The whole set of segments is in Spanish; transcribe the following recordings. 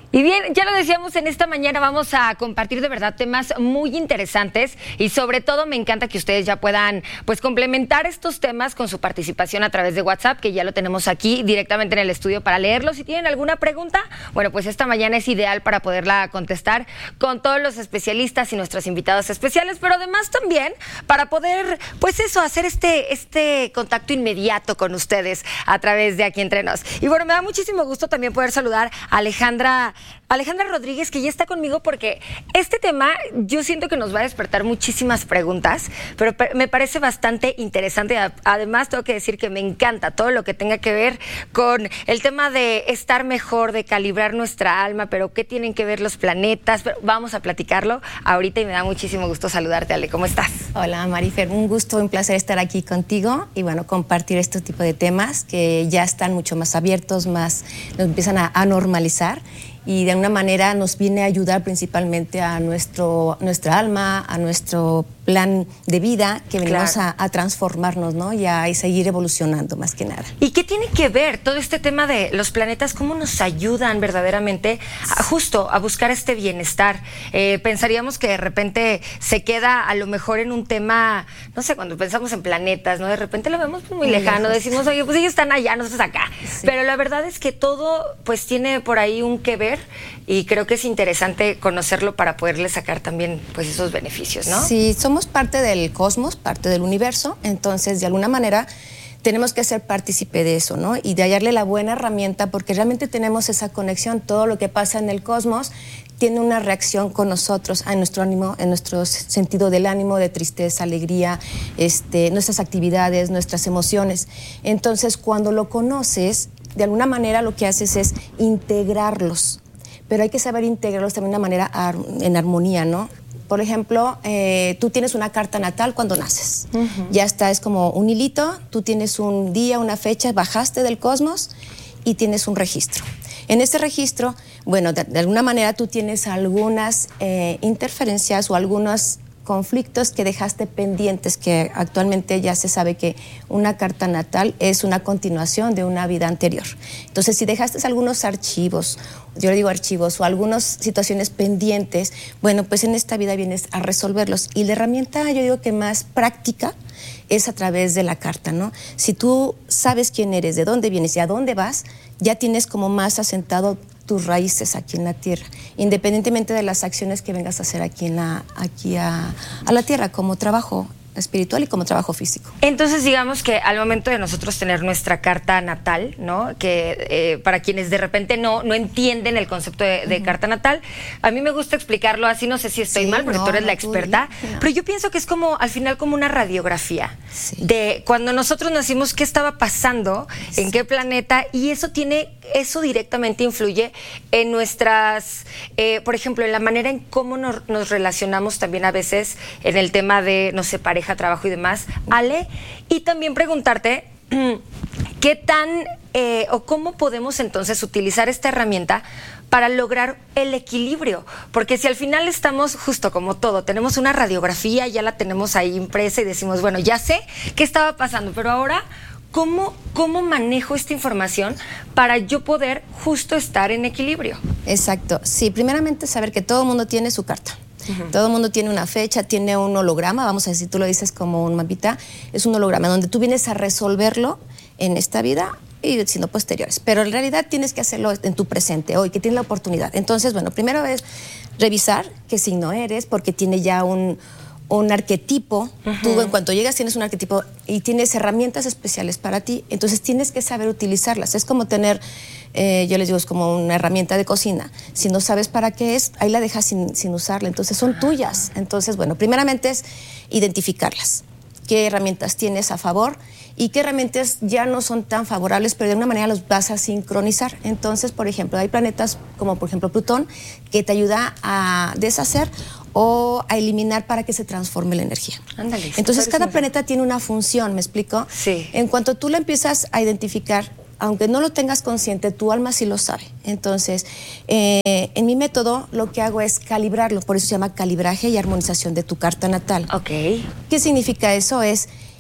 Y bien, ya lo decíamos, en esta mañana vamos a compartir de verdad temas muy interesantes y sobre todo me encanta que ustedes ya puedan pues complementar estos temas con su participación a través de WhatsApp, que ya lo tenemos aquí directamente en el estudio para leerlos. Si tienen alguna pregunta, bueno, pues esta mañana es ideal para poderla contestar con todos los especialistas y nuestros invitados especiales, pero además también para poder, pues eso, hacer este contacto inmediato con ustedes a través de Aquí Entre Nos. Y bueno, me da muchísimo gusto también poder saludar a Alejandra Rodríguez, que ya está conmigo, porque este tema yo siento que nos va a despertar muchísimas preguntas, pero me parece bastante interesante. Además, tengo que decir que me encanta todo lo que tenga que ver con el tema de estar mejor, de calibrar nuestra alma, pero qué tienen que ver los planetas. Pero vamos a platicarlo ahorita y me da muchísimo gusto saludarte, Ale. ¿Cómo estás? Hola, Marifer. Un gusto, un placer estar aquí contigo y bueno, compartir este tipo de temas que ya están mucho más abiertos, nos empiezan a normalizar. Y de alguna manera nos viene a ayudar principalmente a nuestra alma, a nuestro plan de vida, que venimos a transformarnos, ¿no? Y a seguir evolucionando más que nada. ¿Y qué tiene que ver todo este tema de los planetas? ¿Cómo nos ayudan verdaderamente justo a buscar este bienestar? Pensaríamos que de repente se queda a lo mejor en un tema, no sé, cuando pensamos en planetas, ¿no? De repente lo vemos muy lejano, decimos, oye, pues ellos están allá, nosotros acá. Sí. Pero la verdad es que todo pues tiene por ahí un que ver y creo que es interesante conocerlo para poderle sacar también pues esos beneficios, ¿no? Sí, somos parte del cosmos, parte del universo, entonces de alguna manera tenemos que ser partícipe de eso, ¿no? Y de hallarle la buena herramienta, porque realmente tenemos esa conexión. Todo lo que pasa en el cosmos tiene una reacción con nosotros, en nuestro ánimo, en nuestro sentido del ánimo, de tristeza, alegría, nuestras actividades, nuestras emociones. Entonces, cuando lo conoces, de alguna manera lo que haces es integrarlos. Pero hay que saber integrarlos también de una manera en armonía, ¿no? Por ejemplo, tú tienes una carta natal cuando naces. Ya está, es como un hilito, tú tienes un día, una fecha, bajaste del cosmos y tienes un registro. En ese registro, bueno, de alguna manera tú tienes algunas interferencias o algunos conflictos que dejaste pendientes, que actualmente ya se sabe que una carta natal es una continuación de una vida anterior. Entonces, si dejaste algunos archivos, yo le digo archivos, o algunas situaciones pendientes, bueno, pues en esta vida vienes a resolverlos. Y la herramienta, yo digo que más práctica, es a través de la carta, ¿no? Si tú sabes quién eres, de dónde vienes y a dónde vas, ya tienes como más asentado tus raíces aquí en la tierra, independientemente de las acciones que vengas a hacer aquí a la tierra, como trabajo espiritual y como trabajo físico. Entonces, digamos que al momento de nosotros tener nuestra carta natal, ¿no? Que para quienes de repente no entienden el concepto de carta natal, a mí me gusta explicarlo así, no sé si estoy mal, porque tú eres la experta, pero yo pienso que es como, al final, como una radiografía de cuando nosotros nacimos, qué estaba pasando, en qué planeta, y eso directamente influye en nuestras, por ejemplo, en la manera en cómo nos relacionamos también a veces en el tema de, no sé, pareja, trabajo y demás, Ale, y también preguntarte qué tan o cómo podemos entonces utilizar esta herramienta para lograr el equilibrio, porque si al final estamos justo como todo, tenemos una radiografía, ya la tenemos ahí impresa y decimos, bueno, ya sé qué estaba pasando, pero ahora ¿cómo manejo esta información para yo poder justo estar en equilibrio? Exacto, sí, primeramente saber que todo el mundo tiene su carta. Todo el mundo tiene una fecha, tiene un holograma, vamos a decir, tú lo dices como un mapita, es un holograma donde tú vienes a resolverlo en esta vida y sino posteriores, pero en realidad tienes que hacerlo en tu presente, hoy, que tienes la oportunidad. Entonces, bueno, primero es revisar qué signo eres, porque tiene ya un arquetipo. Tú en cuanto llegas tienes un arquetipo y tienes herramientas especiales para ti, entonces tienes que saber utilizarlas. Es como tener, yo les digo, es como una herramienta de cocina. Si no sabes para qué es, ahí la dejas sin usarla, entonces son tuyas. Entonces, bueno, primeramente es identificarlas. ¿Qué herramientas tienes a favor? Y qué herramientas ya no son tan favorables, pero de alguna manera los vas a sincronizar. Entonces, por ejemplo, hay planetas como por ejemplo Plutón, que te ayuda a deshacer o a eliminar para que se transforme la energía. Ándale. Entonces, cada planeta tiene una función, ¿me explico? Sí. En cuanto tú lo empiezas a identificar, aunque no lo tengas consciente, tu alma sí lo sabe. Entonces, en mi método lo que hago es calibrarlo, por eso se llama calibraje y armonización de tu carta natal. Ok. ¿Qué significa eso? Es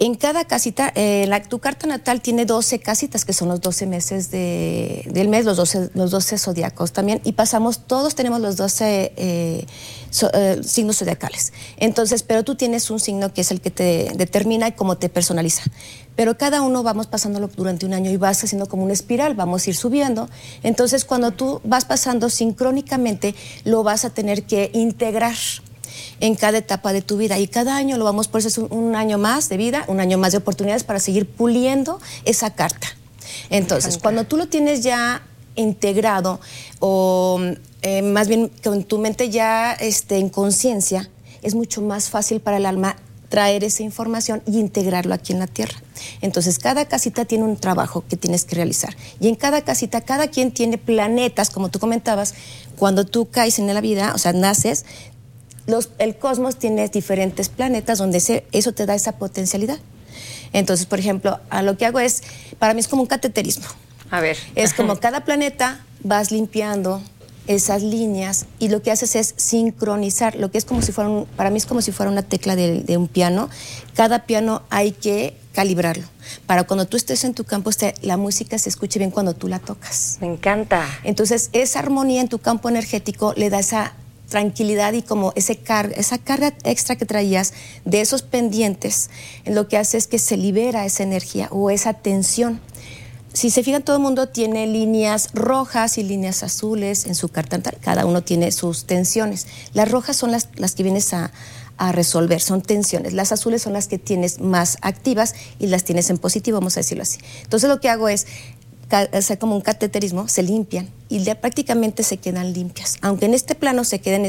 En cada casita, tu carta natal tiene 12 casitas, que son los 12 meses del mes, los 12 zodiacos también, y todos tenemos los 12 signos zodiacales. Entonces, pero tú tienes un signo que es el que te determina y cómo te personaliza. Pero cada uno vamos pasándolo durante un año y vas haciendo como una espiral, vamos a ir subiendo. Entonces, cuando tú vas pasando sincrónicamente, lo vas a tener que integrar en cada etapa de tu vida, y cada año lo vamos, por eso es un año más de vida, un año más de oportunidades para seguir puliendo esa carta. Entonces, cuando tú lo tienes ya integrado, o más bien con tu mente ya en conciencia, es mucho más fácil para el alma traer esa información y integrarlo aquí en la Tierra. Entonces, cada casita tiene un trabajo que tienes que realizar. Y en cada casita, cada quien tiene planetas, como tú comentabas, cuando tú caes en la vida, o sea, naces, el cosmos tiene diferentes planetas donde eso te da esa potencialidad. Entonces, por ejemplo, lo que hago para mí es como un cateterismo. A ver. Es como cada planeta vas limpiando esas líneas y lo que haces es sincronizar, lo que es como si fuera para mí es como si fuera una tecla de un piano. Cada piano hay que calibrarlo para cuando tú estés en tu campo la música se escuche bien cuando tú la tocas. Me encanta. Entonces esa armonía en tu campo energético le da esa tranquilidad y como esa carga extra que traías de esos pendientes, lo que hace es que se libera esa energía o esa tensión. Si se fijan, todo el mundo tiene líneas rojas y líneas azules en su carta natal. Cada uno tiene sus tensiones. Las rojas son las que vienes a resolver, son tensiones. Las azules son las que tienes más activas y las tienes en positivo, vamos a decirlo así. Entonces lo que hago es hacer como un cateterismo, se limpian y ya prácticamente se quedan limpias. Aunque en este plano se queden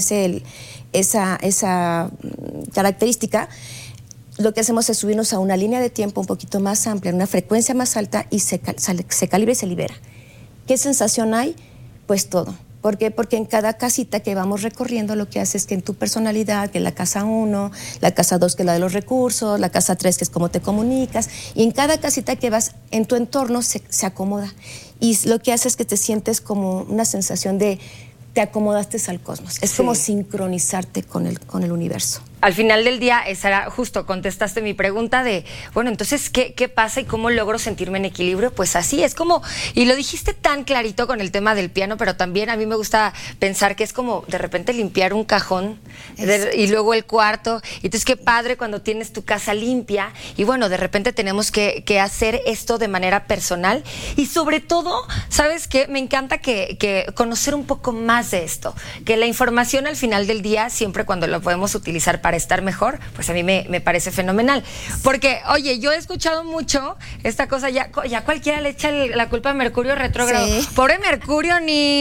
esa característica, lo que hacemos es subirnos a una línea de tiempo un poquito más amplia, una frecuencia más alta y se calibra y se libera. ¿Qué sensación hay? Pues todo. ¿Por qué? Porque en cada casita que vamos recorriendo lo que hace es que en tu personalidad, que es la casa 1, la casa 2 que es la de los recursos, la casa 3 que es cómo te comunicas, y en cada casita que vas en tu entorno se acomoda. Y lo que hace es que te sientes como una sensación de te acomodaste al cosmos. Es como sincronizarte con el universo. Al final del día, esa era justo, contestaste mi pregunta de, bueno, entonces, ¿qué pasa y cómo logro sentirme en equilibrio? Pues así, es como, y lo dijiste tan clarito con el tema del piano, pero también a mí me gusta pensar que es como de repente limpiar un cajón y luego el cuarto. Y entonces, qué padre cuando tienes tu casa limpia y bueno, de repente tenemos que hacer esto de manera personal y sobre todo, ¿sabes qué? Me encanta que conocer un poco más de esto, que la información al final del día, siempre cuando la podemos utilizar para estar mejor, pues a mí me parece fenomenal. Porque, oye, yo he escuchado mucho esta cosa, ya cualquiera le echa la culpa a Mercurio retrógrado. Sí. Pobre Mercurio,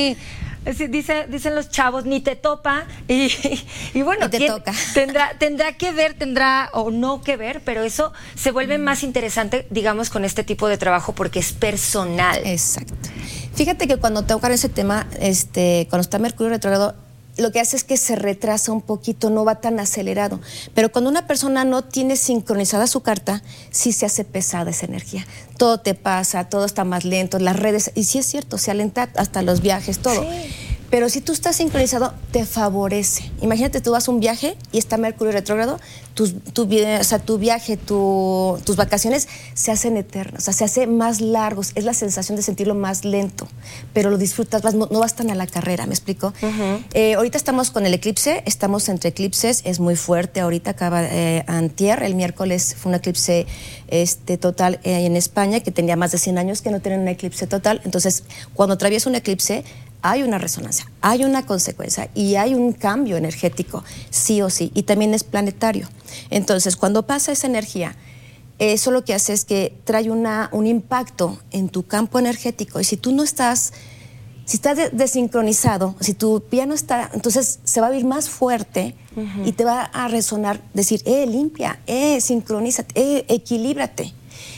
dicen los chavos, ni te topa. Y bueno, te toca. Tendrá que ver, tendrá o no que ver, pero eso se vuelve más interesante, digamos, con este tipo de trabajo porque es personal. Exacto. Fíjate que cuando tocan ese tema, cuando está Mercurio retrógrado, lo que hace es que se retrasa un poquito, no va tan acelerado. Pero cuando una persona no tiene sincronizada su carta, sí se hace pesada esa energía. Todo te pasa, todo está más lento, las redes, y sí es cierto, se alenta hasta los viajes, todo. Sí. Pero si tú estás sincronizado, te favorece. Imagínate, tú vas a un viaje y está Mercurio retrógrado, tu viaje, tus vacaciones se hacen eternas, o sea, se hace más largos. Es la sensación de sentirlo más lento, pero lo disfrutas más, no vas tan a la carrera, ¿me explico? Ahorita estamos con el eclipse, estamos entre eclipses, es muy fuerte. Ahorita acaba antier, el miércoles fue un eclipse total en España, que tenía más de 100 años que no tienen un eclipse total. Entonces, cuando atraviesa un eclipse, hay una resonancia, hay una consecuencia y hay un cambio energético, sí o sí, y también es planetario. Entonces, cuando pasa esa energía, eso lo que hace es que trae un impacto en tu campo energético, y si tú no estás, si estás desincronizado, si tu piano está, entonces se va a oír más fuerte y te va a resonar, decir, limpia, sincronízate, equilíbrate.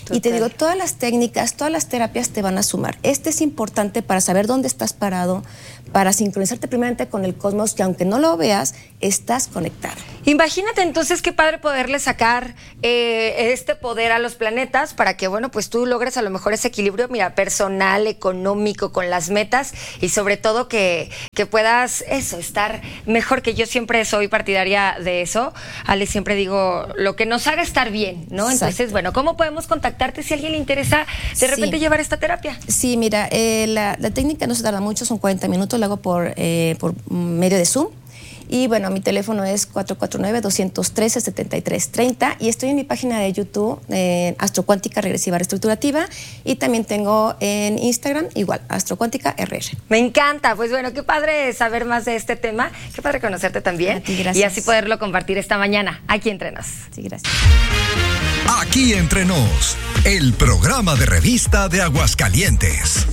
Y te digo, todas las técnicas, todas las terapias te van a sumar. Este es importante para saber dónde estás parado, para sincronizarte primeramente con el cosmos, que aunque no lo veas, estás conectado. Imagínate entonces qué padre poderle sacar este poder a los planetas para que, bueno, pues tú logres a lo mejor ese equilibrio, mira, personal, económico, con las metas y sobre todo que puedas estar mejor, que yo siempre soy partidaria de eso. Ale, siempre digo, lo que nos haga estar bien, ¿no? Entonces, Exacto. Bueno, ¿cómo podemos contactarte si a alguien le interesa de repente llevar esta terapia? Sí, mira, la técnica no se tarda mucho, son 40 minutos, la hago por medio de Zoom. Y bueno, mi teléfono es 449-213-7330 y estoy en mi página de YouTube, Astrocuántica Regresiva Reestructurativa, y también tengo en Instagram, igual, Astrocuántica RR. Me encanta, pues bueno, qué padre saber más de este tema, qué padre conocerte también. A ti, gracias. Y así poderlo compartir esta mañana aquí entre nos. Sí, gracias. Aquí entre nos, el programa de revista de Aguascalientes.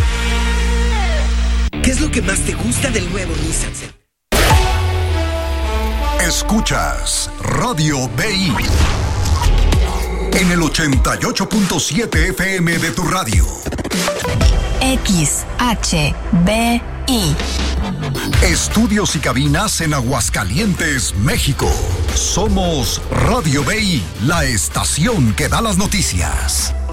¿Qué es lo que más te gusta del nuevo Nissan? Escuchas Radio BI en el 88.7 FM de tu radio. XHBI. Estudios y cabinas en Aguascalientes, México. Somos Radio BI, la estación que da las noticias.